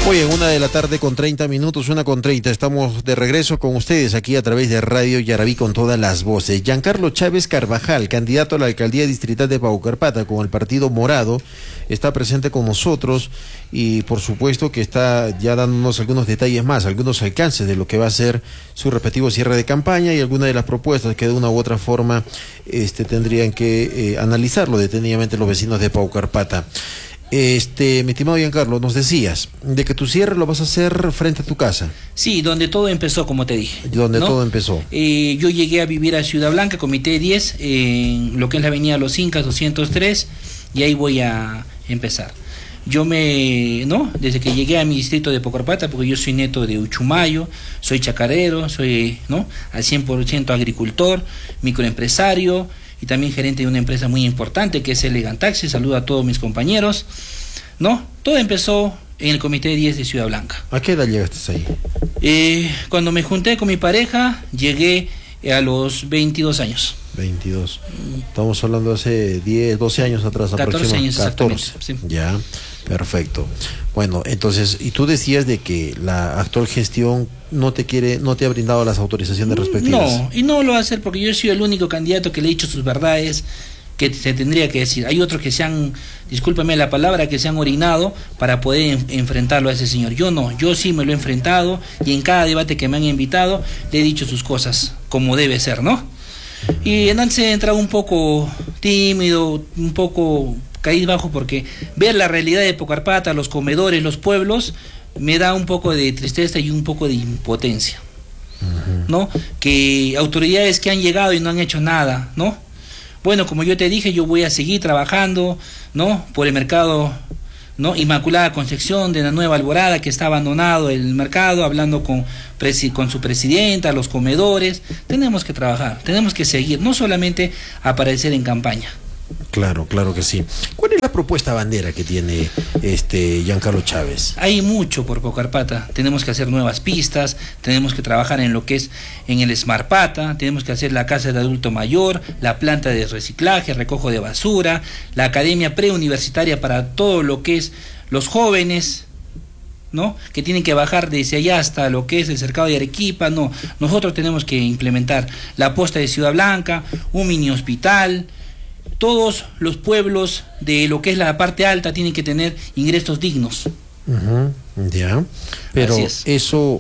Hoy en 1:30 PM, 1:30, estamos de regreso con ustedes aquí a través de Radio Yarabí con todas las voces. Giancarlo Chávez Carvajal, candidato a la alcaldía distrital de Paucarpata con el Partido Morado, está presente con nosotros y por supuesto que está ya dándonos algunos detalles más, algunos alcances de lo que va a ser su respectivo cierre de campaña y algunas de las propuestas que de una u otra forma tendrían que analizarlo detenidamente los vecinos de Paucarpata. Mi estimado Giancarlo, nos decías de que tu cierre lo vas a hacer frente a tu casa. Sí, donde todo empezó, como te dije. Donde ¿no? todo empezó. Yo llegué a vivir a Ciudad Blanca, Comité 10, en lo que es la avenida Los Incas 203, y ahí voy a empezar. Desde que llegué a mi distrito de Paucarpata, porque yo soy neto de Uchumayo, soy chacarero, soy, al 100% agricultor, microempresario, y también gerente de una empresa muy importante que es Elegant Taxi. Saludo a todos mis compañeros, Todo empezó en el Comité 10 de Ciudad Blanca. ¿A qué edad llegaste ahí? Cuando me junté con mi pareja, llegué a los 22 años. 22. Estamos hablando de hace 10, 12 años atrás 14 años 14. Sí. Ya, perfecto. Bueno, entonces, y tú decías de que la actual gestión no te ha brindado las autorizaciones respectivas. No, y no lo va a hacer porque yo soy el único candidato que le he dicho sus verdades, que se tendría que decir. Hay otros que discúlpeme la palabra, que se han orinado para poder enfrentarlo a ese señor. Yo no, yo sí me lo he enfrentado y en cada debate que me han invitado le he dicho sus cosas como debe ser, Y antes he entrado un poco tímido, un poco caído bajo, porque ver la realidad de Paucarpata, los comedores, los pueblos, me da un poco de tristeza y un poco de impotencia, Que autoridades que han llegado y no han hecho nada, Bueno, como yo te dije, yo voy a seguir trabajando, por el mercado, Inmaculada Concepción de la Nueva Alborada, que está abandonado el mercado, hablando con su presidenta, los comedores. Tenemos que trabajar, tenemos que seguir, no solamente aparecer en campaña. Claro que sí. ¿Cuál es la propuesta bandera que tiene Giancarlo Chávez? Hay mucho por Paucarpata. Tenemos que hacer nuevas pistas, tenemos que trabajar en lo que es en el Smartpata, tenemos que hacer la casa de adulto mayor, la planta de reciclaje, recojo de basura, la academia preuniversitaria para todo lo que es los jóvenes, que tienen que bajar desde allá hasta lo que es el cercado de Arequipa. Nosotros tenemos que implementar la posta de Ciudad Blanca, un mini hospital. Todos los pueblos de lo que es la parte alta tienen que tener ingresos dignos. Ya, pero eso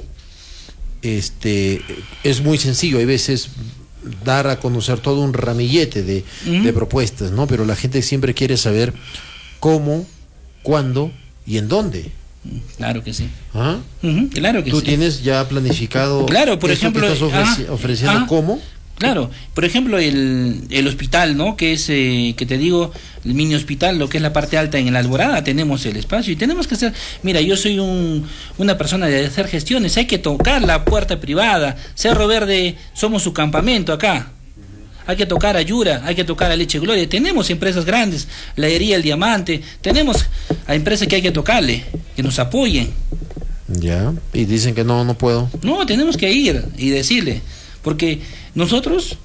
es muy sencillo. Hay veces dar a conocer todo un ramillete de propuestas, pero la gente siempre quiere saber cómo, cuándo y en dónde. Claro que sí. ¿Ah? Claro que sí. ¿Tú tienes ya planificado? Claro, por ejemplo, que estás ofreciendo cómo? Claro, por ejemplo el hospital, que es, que te digo, el mini hospital, lo que es la parte alta en la Alborada, tenemos el espacio y tenemos que hacer. Mira, yo soy una persona de hacer gestiones, hay que tocar la puerta privada. Cerro Verde, somos su campamento acá. Hay que tocar a Yura, hay que tocar a Leche Gloria. Tenemos empresas grandes, la Hería El Diamante, tenemos a empresas que hay que tocarle, que nos apoyen. Ya, y dicen que no puedo. No, tenemos que ir y decirle, porque nosotros,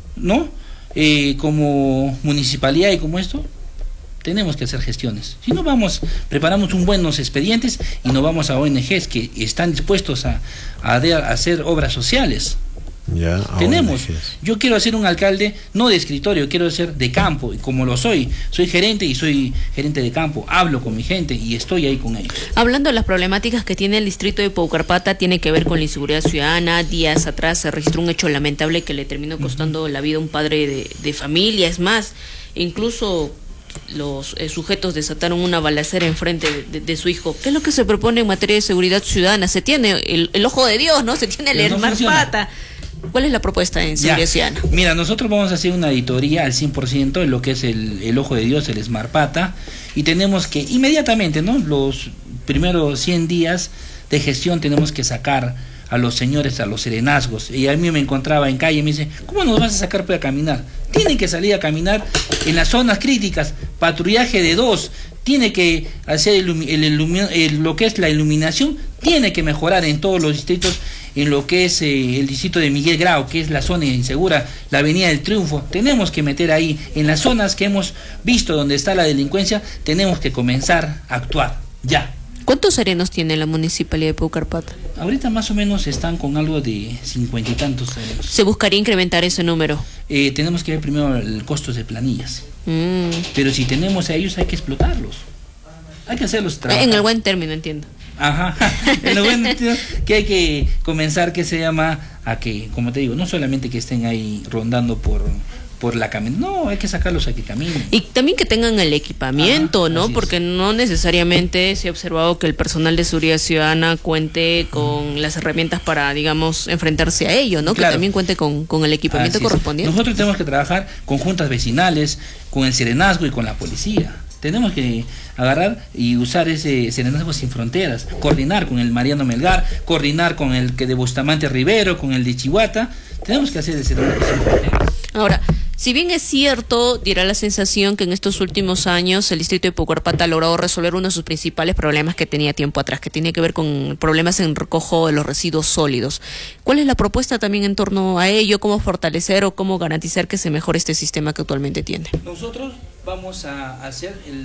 como municipalidad y como esto, tenemos que hacer gestiones. Si no preparamos buenos expedientes y nos vamos a ONGs que están dispuestos a hacer obras sociales. Ya, tenemos. ONGs. Yo quiero ser un alcalde no de escritorio, quiero ser de campo, y como lo soy gerente y soy gerente de campo, hablo con mi gente y estoy ahí con ellos. Hablando de las problemáticas que tiene el distrito de Paucarpata, tiene que ver con la inseguridad ciudadana. Días atrás se registró un hecho lamentable que le terminó costando la vida a un padre de familia. Es más, incluso los sujetos desataron una balacera enfrente de su hijo. ¿Qué es lo que se propone en materia de seguridad ciudadana? Se tiene el ojo de Dios, se tiene el Smartpata. ¿Cuál es la propuesta en seguridad ciudadana? Mira, nosotros vamos a hacer una auditoría al 100% en lo que es el ojo de Dios, el Smartpata, y tenemos que inmediatamente, los primeros 100 días de gestión tenemos que sacar a los señores, a los serenazgos. Y a mí me encontraba en calle y me dice, ¿cómo nos vas a sacar para caminar? Tienen que salir a caminar en las zonas críticas, patrullaje de 2, tiene que hacer lo que es la iluminación, tiene que mejorar en todos los distritos, en lo que es el distrito de Miguel Grau, que es la zona insegura, la Avenida del Triunfo. Tenemos que meter ahí, en las zonas que hemos visto donde está la delincuencia, tenemos que comenzar a actuar, ya. ¿Cuántos serenos tiene la Municipalidad de Paucarpata? Ahorita más o menos están con algo de 50 y tantos serenos. ¿Se buscaría incrementar ese número? Tenemos que ver primero el costo de planillas. Pero si tenemos a ellos hay que explotarlos. Hay que hacerlos trabajar. En el buen término, entiendo. Ajá, en el buen término, que hay que comenzar, que se llama, a que, como te digo, no solamente que estén ahí rondando por la camioneta, no, hay que sacarlos a que caminen. Y también que tengan el equipamiento, ¿no? Porque no necesariamente se ha observado que el personal de seguridad ciudadana cuente con las herramientas para, digamos, enfrentarse a ello, ¿no? Claro. Que también cuente con el equipamiento correspondiente. Nosotros tenemos que trabajar con juntas vecinales, con el serenazgo y con la policía. Tenemos que agarrar y usar ese serenazgo sin fronteras, coordinar con el Mariano Melgar, coordinar con el que de Bustamante Rivero, con el de Chihuahua. Tenemos que hacer el serenazgo sin fronteras. Ahora, si bien es cierto, dirá la sensación que en estos últimos años el distrito de Paucarpata ha logrado resolver uno de sus principales problemas que tenía tiempo atrás, que tiene que ver con problemas en recojo de los residuos sólidos. ¿Cuál es la propuesta también en torno a ello? ¿Cómo fortalecer o cómo garantizar que se mejore este sistema que actualmente tiene? Nosotros vamos a hacer el...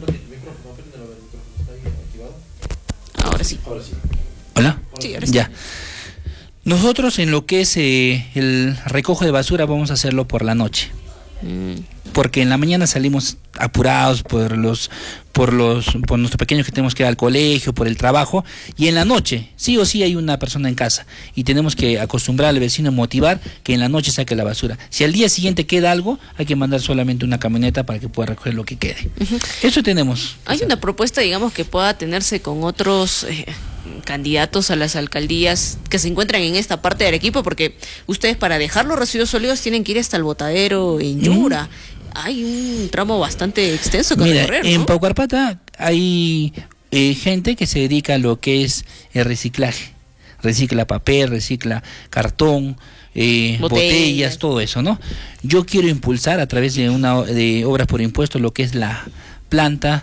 Ahora sí. ¿Hola? Sí, ahora sí. Ya. Nosotros en lo que es el recojo de basura vamos a hacerlo por la noche. Porque en la mañana salimos apurados por nuestros pequeños que tenemos que ir al colegio, por el trabajo, y en la noche sí o sí hay una persona en casa y tenemos que acostumbrar al vecino, motivar que en la noche saque la basura. Si al día siguiente queda algo, hay que mandar solamente una camioneta para que pueda recoger lo que quede. Eso tenemos. Hay una propuesta, digamos, que pueda tenerse con otros candidatos a las alcaldías que se encuentran en esta parte del equipo, porque ustedes para dejar los residuos sólidos tienen que ir hasta el botadero en Yura. Hay un tramo bastante extenso que recorrer, ¿no? En Paucarpata hay gente que se dedica a lo que es el reciclaje. Recicla papel, recicla cartón, botellas, todo eso, ¿no? Yo quiero impulsar a través de obras por impuesto lo que es la planta